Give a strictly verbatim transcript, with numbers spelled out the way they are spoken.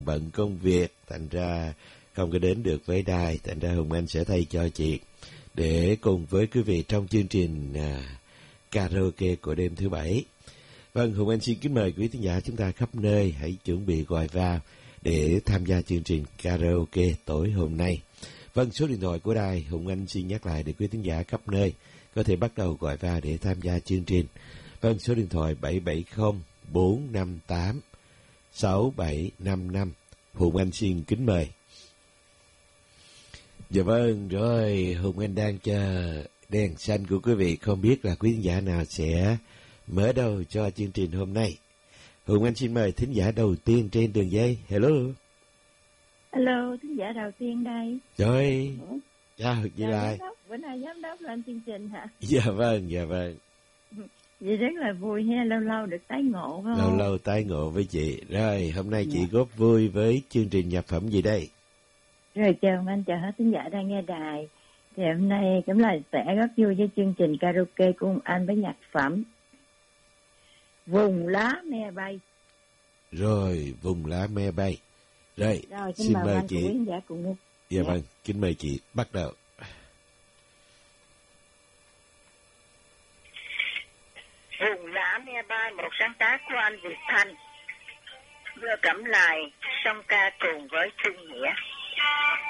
bận công việc, thành ra không có đến được với đài, thành ra Hùng Anh sẽ thay cho chị để cùng với quý vị trong chương trình à, karaoke của đêm thứ bảy. Vâng, Hùng Anh xin kính mời quý thính giả chúng ta khắp nơi hãy chuẩn bị gọi vào để tham gia chương trình karaoke tối hôm nay. Vâng, số điện thoại của đài Hùng Anh xin nhắc lại để quý thính giả khắp nơi có thể bắt đầu gọi vào để tham gia chương trình. Vâng, số điện thoại bảy bảy không bốn năm tám sáu bảy năm năm. Hùng Anh xin kính mời. Dạ vâng, rồi Hùng Anh đang chờ đèn xanh của quý vị, không biết là quý thính giả nào sẽ mở đầu cho chương trình hôm nay. Hùng Anh xin mời thính giả đầu tiên trên đường dây. Hello. Hello, thính giả đầu tiên đây. Rồi, chào chị lại. Bữa nay giám đốc lên chương trình hả? Dạ vâng, dạ vâng. Vậy rất là vui ha, lâu lâu được tái ngộ phải không? Lâu lâu tái ngộ với chị. Rồi, hôm nay chị Dạ. góp vui với chương trình nhạc phẩm gì đây? Rồi chào anh, chào hết thính giả đang nghe đài. Thì hôm nay cũng là sẽ góp vui với chương trình karaoke của anh với nhạc phẩm Vùng Lá Me Bay. Rồi, Vùng Lá Me Bay. Rồi, Rồi xin mời anh chị. cùng quý thính giả cùng nghe. Dạ Dạ. vâng, kính mời chị bắt đầu. Vùng Lá Me Bay, một sáng tác của anh Việt Thanh, đưa cẩm lại song ca cùng với Trung Nghĩa.